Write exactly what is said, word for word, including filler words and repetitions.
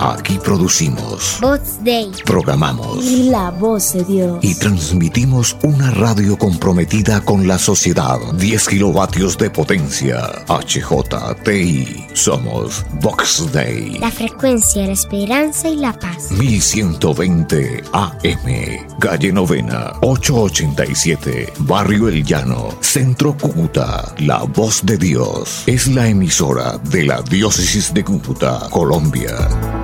Aquí producimos, Voz Dei, programamos y la voz de Dios. Y transmitimos una radio comprometida con la sociedad. diez kilovatios de potencia. H J T I. Somos Vox Dei. La frecuencia de la esperanza y la paz. mil ciento veinte A M. Calle Novena, ochocientos ochenta y siete. Barrio El Llano, Centro Cúcuta. La Voz de Dios es la emisora de la Diócesis de Cúcuta, Colombia.